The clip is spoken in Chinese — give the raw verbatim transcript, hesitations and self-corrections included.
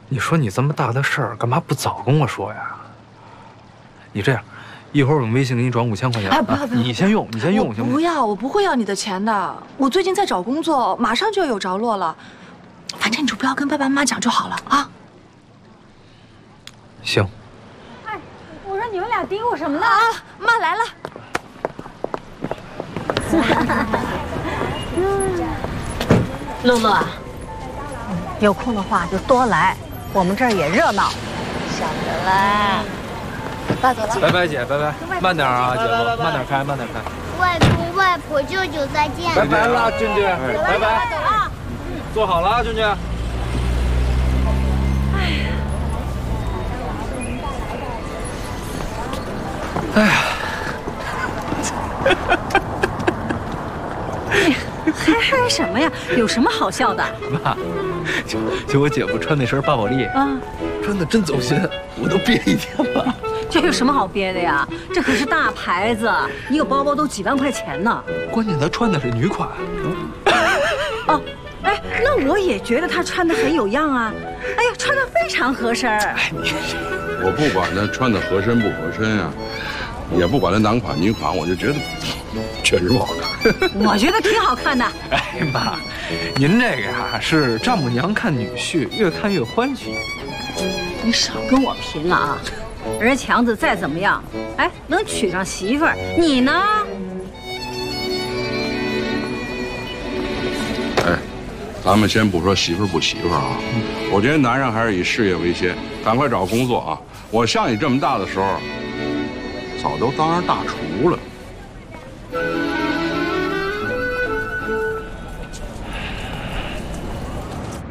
你说你这么大的事儿，干嘛不早跟我说呀？你这样，一会儿我用微信给你转五千块钱。 哎，不要不要， 你先用，你先用行吗？ 不要，我不会要你的钱的。我最近在找工作，马上就要有着落了。反正你就不要跟爸爸妈妈讲就好了啊。 行。 哎，我说你们俩嘀咕什么呢？ 啊，妈来了。 露露啊，有空的话就多来，我们这儿也热闹。 晓得啦。 爸走了。 拜拜姐，拜拜，慢点啊，姐夫，慢点开，慢点开。 外公外婆舅舅再见。 拜拜了，俊俊，拜拜。 走啊。 坐好了啊，俊俊。哎呀， 你嗨嗨什么呀？有什么好笑的？ 妈，就就我姐夫穿那身巴宝莉啊， 穿的真走心，我都憋一天了。 这有什么好憋的呀？这可是大牌子，一个包包都几万块钱呢。 关键他穿的是女款。 哦，哎，那我也觉得他穿的很有样啊。哎呀，穿的非常合身。 哎，你我不管他穿的合身不合身啊，也不管他男款女款，我就觉得确实不好看。 我觉得挺好看的。 哎妈，您这个呀是丈母娘看女婿，越看越欢喜。 你少跟我贫了啊！人家强子再怎么样，哎，能娶上媳妇儿，你呢？ 哎，咱们先不说媳妇不媳妇啊，我觉得男人还是以事业为先，赶快找工作啊！我像你这么大的时候，早都当上大厨了。